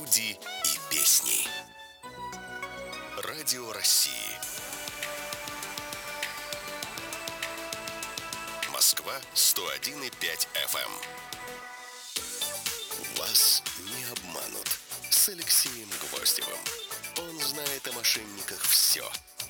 Люди и песни. Радио России. Москва 101,5 FM. Вас не обманут. С Алексеем Гвоздевым. Он знает о мошенниках все.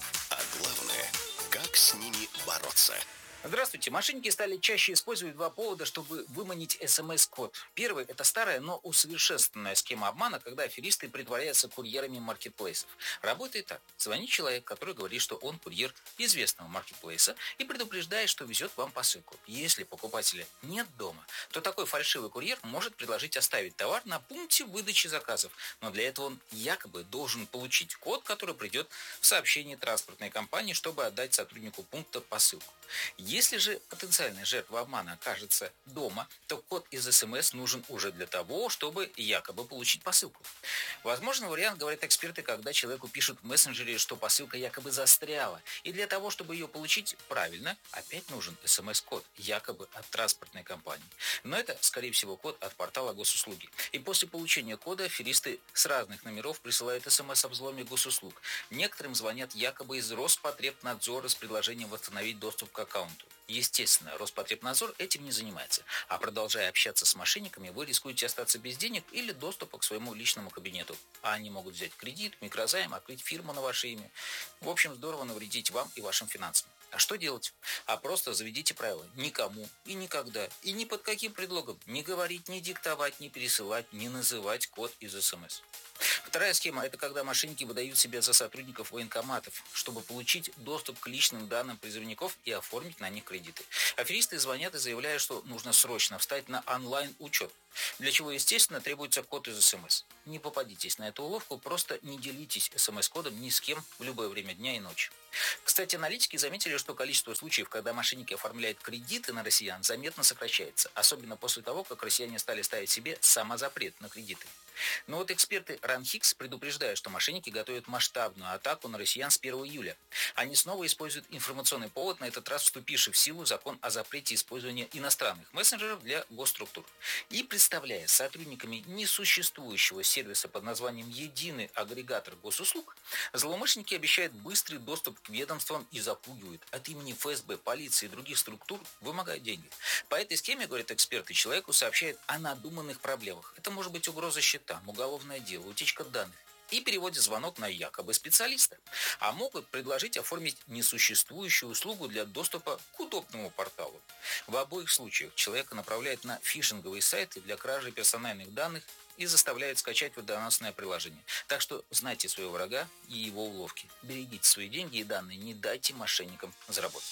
А главное, как с ними бороться. Здравствуйте. Мошенники стали чаще использовать два повода, чтобы выманить СМС-код. Первый – это старая, но усовершенствованная схема обмана, когда аферисты притворяются курьерами маркетплейсов. Работает так. Звонит человек, который говорит, что он курьер известного маркетплейса и предупреждает, что везет вам посылку. Если покупателя нет дома, то такой фальшивый курьер может предложить оставить товар на пункте выдачи заказов. Но для этого он якобы должен получить код, который придет в сообщении транспортной компании, чтобы отдать сотруднику пункта посылку. Если же потенциальная жертва обмана окажется дома, то код из СМС нужен уже для того, чтобы якобы получить посылку. Возможный вариант, говорят эксперты, когда человеку пишут в мессенджере, что посылка якобы застряла. И для того, чтобы ее получить правильно, опять нужен СМС-код, якобы от транспортной компании. Но это, скорее всего, код от портала госуслуги. И после получения кода аферисты с разных номеров присылают СМС о взломе госуслуг. Некоторым звонят якобы из Роспотребнадзора с предложением восстановить доступ к аккаунту. Естественно, Роспотребнадзор этим не занимается. А продолжая общаться с мошенниками, вы рискуете остаться без денег или доступа к своему личному кабинету. А они могут взять кредит, микрозайм, открыть фирму на ваше имя. В общем, здорово навредить вам и вашим финансам. А что делать? А просто заведите правила. Никому и никогда, и ни под каким предлогом не говорить, не диктовать, не пересылать, не называть код из СМС. Вторая схема – это когда мошенники выдают себя за сотрудников военкоматов, чтобы получить доступ к личным данным призывников и оформить на них кредиты. Аферисты звонят и заявляют, что нужно срочно встать на онлайн-учет, для чего, естественно, требуется код из СМС. Не попадитесь на эту уловку, просто не делитесь СМС-кодом ни с кем в любое время дня и ночи. Кстати, аналитики заметили, что количество случаев, когда мошенники оформляют кредиты на россиян, заметно сокращается, особенно после того, как россияне стали ставить себе самозапрет на кредиты. Но вот эксперты РАНХИКС предупреждают, что мошенники готовят масштабную атаку на россиян с 1 июля. Они снова используют информационный повод, на этот раз вступивший в силу закон о запрете использования иностранных мессенджеров для госструктур. И представляя сотрудниками несуществующего сервиса под названием «Единый агрегатор госуслуг», злоумышленники обещают быстрый доступ к ведомствам и запугивают от имени ФСБ, полиции и других структур, вымогая деньги. По этой схеме, говорят эксперты, человеку сообщают о надуманных проблемах. Это может быть угроза счетам, уголовное дело, утечка данных. И переводят звонок на якобы специалиста. А могут предложить оформить несуществующую услугу для доступа к удобному порталу. В обоих случаях человека направляют на фишинговые сайты для кражи персональных данных и заставляют скачать водоносное приложение. Так что знайте своего врага и его уловки. Берегите свои деньги и данные, не дайте мошенникам заработать.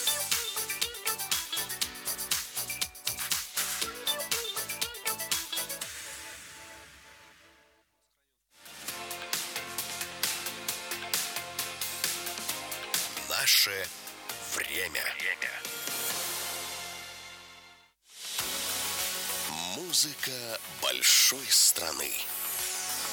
Наше время. Музыка большой страны.